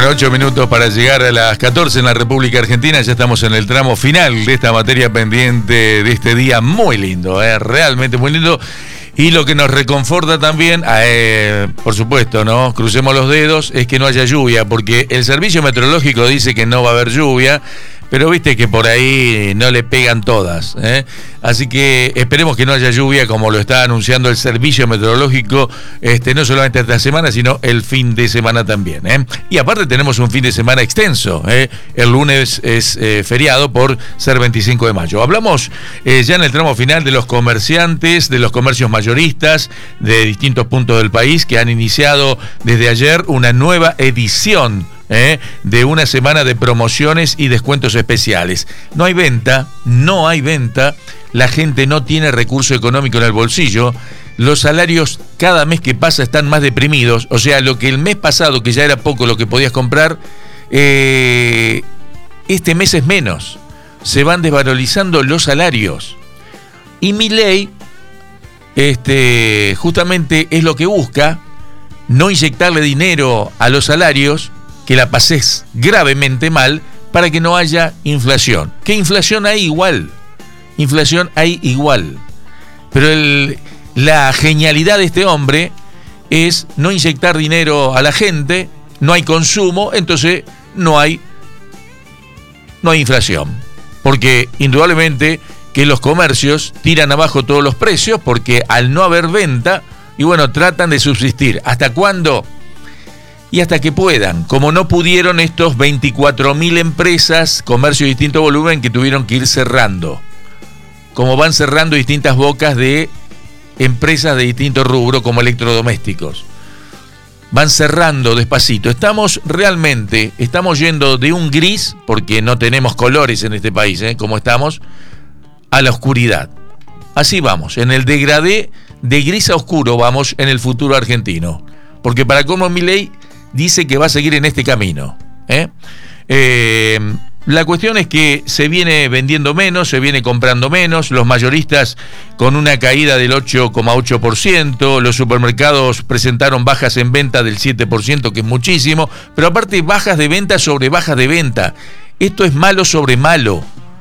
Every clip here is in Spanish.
Bueno, 8 minutos para llegar a las 14 en la República Argentina. Ya estamos en el tramo final de esta materia pendiente de este día muy lindo, realmente muy lindo. Y lo que nos reconforta también, por supuesto, ¿no? Crucemos los dedos, es que no haya lluvia, porque el servicio meteorológico dice que no va a haber lluvia, pero viste que por ahí no le pegan todas, Así que esperemos que no haya lluvia, como lo está anunciando el servicio meteorológico, no solamente esta semana, sino el fin de semana también, Y aparte tenemos un fin de semana extenso, El lunes es feriado por ser 25 de mayo. Hablamos ya en el tramo final de los comerciantes, de los comercios mayoristas de distintos puntos del país que han iniciado desde ayer una nueva edición de una semana de promociones y descuentos especiales. No hay venta, la gente no tiene recurso económico en el bolsillo, los salarios cada mes que pasa están más deprimidos, o sea, lo que el mes pasado, que ya era poco lo que podías comprar, este mes es menos, se van desvalorizando los salarios. Y Milei, justamente es lo que busca, no inyectarle dinero a los salarios, que la pases gravemente mal, para que no haya inflación. ¿Qué inflación hay? Igual. Inflación hay igual. Pero la genialidad de este hombre es no inyectar dinero a la gente, no hay consumo, entonces no hay inflación. Porque indudablemente que los comercios tiran abajo todos los precios, porque al no haber venta, y bueno, tratan de subsistir. ¿Hasta cuándo? Y hasta que puedan, como no pudieron estos 24.000 empresas, comercio de distinto volumen, que tuvieron que ir cerrando. Como van cerrando distintas bocas de empresas de distinto rubro, como electrodomésticos. Van cerrando despacito. Estamos yendo de un gris, porque no tenemos colores en este país, como estamos, a la oscuridad. Así vamos, en el degradé de gris a oscuro vamos en el futuro argentino. Porque para cómo Milei dice que va a seguir en este camino. La cuestión es que se viene vendiendo menos, se viene comprando menos, los mayoristas con una caída del 8,8%, los supermercados presentaron bajas en venta del 7%, que es muchísimo, pero aparte bajas de venta sobre bajas de venta. Esto es malo sobre malo.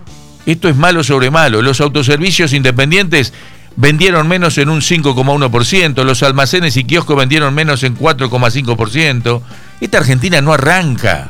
Los autoservicios independientes vendieron menos en un 5,1%, los almacenes y kioscos vendieron menos en 4,5%. Esta Argentina no arranca,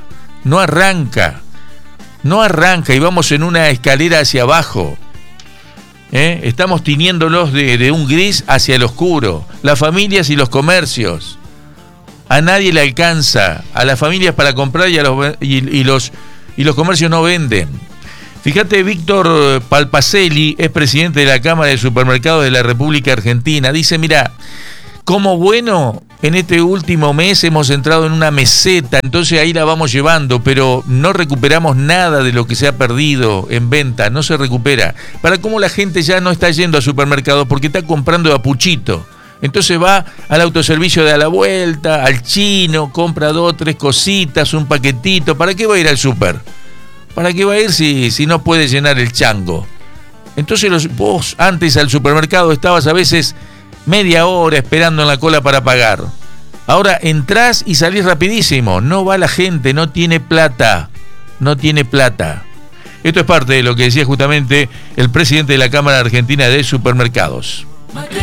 y vamos en una escalera hacia abajo. Estamos tiñéndolos de un gris hacia el oscuro, las familias y los comercios. A nadie le alcanza, a las familias para comprar y los comercios no venden. Fíjate, Víctor Palpacelli es presidente de la Cámara de Supermercados de la República Argentina. Dice, mira, como bueno, en este último mes hemos entrado en una meseta, entonces ahí la vamos llevando, pero no recuperamos nada de lo que se ha perdido en venta, no se recupera. Para cómo la gente ya no está yendo a supermercados porque está comprando de a puchito. Entonces va al autoservicio de a la vuelta, al chino, compra 2 o 3 cositas, un paquetito. ¿Para qué va a ir al súper? ¿Para qué va a ir si no puede llenar el chango? Entonces vos antes al supermercado estabas a veces media hora esperando en la cola para pagar. Ahora entrás y salís rapidísimo. No va la gente, no tiene plata. Esto es parte de lo que decía justamente el presidente de la Cámara Argentina de Supermercados.